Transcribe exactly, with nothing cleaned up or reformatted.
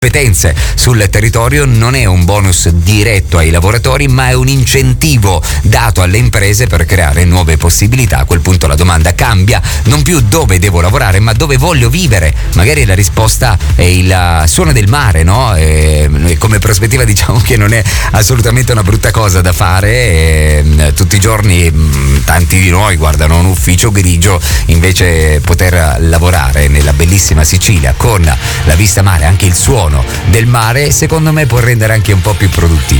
competenze sul territorio non è un bonus diretto ai lavoratori, ma è un incentivo dato alle imprese per creare nuove possibilità. A quel punto la domanda cambia, non più dove devo lavorare, ma dove voglio vivere. Magari la risposta è il suono del mare, no? E, come prospettiva diciamo che non è assolutamente una brutta cosa da fare. E, tutti i giorni mh, tanti di noi guardano un ufficio grigio, invece poter lavorare nella bellissima Sicilia con la vista mare, anche il suono del mare, secondo me può rendere anche un po' più produttivi.